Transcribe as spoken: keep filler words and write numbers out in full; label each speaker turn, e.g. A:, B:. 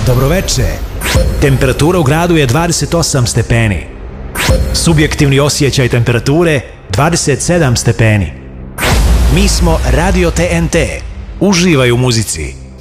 A: Dobroveče. Temperatura u gradu je dvadeset osam stepeni. Subjektivni osjećaj temperature dvadeset sedam stepeni. Mi smo Radio T N T. Uživaj u muzici.